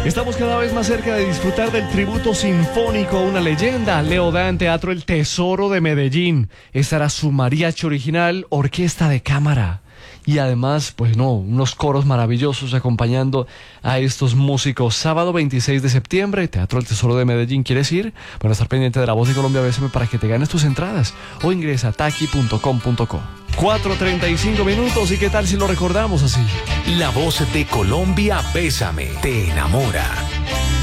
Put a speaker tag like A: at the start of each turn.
A: Estamos cada vez más cerca de disfrutar del tributo sinfónico a una leyenda. Leo Dan, Teatro El Tesoro de Medellín. Estará su mariachi original, orquesta de cámara. Y además, pues no, unos coros maravillosos acompañando a estos músicos. Sábado 26 de septiembre, Teatro El Tesoro de Medellín. ¿Quieres ir? Bueno, estar pendiente de La Voz de Colombia BSM para que te ganes tus entradas. O ingresa a taqui.com.co. 4:35 minutos. ¿Y qué tal si lo recordamos así?
B: La Voz de Colombia Bésame te enamora.